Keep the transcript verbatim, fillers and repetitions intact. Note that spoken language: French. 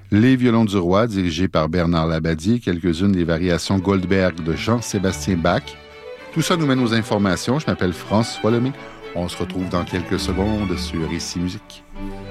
Les violons du roi, dirigés par Bernard Labadie, quelques-unes des variations Goldberg de Jean-Sébastien Bach. Tout ça nous mène aux informations. Je m'appelle François Lemay. On se retrouve dans quelques secondes sur Ici Musique.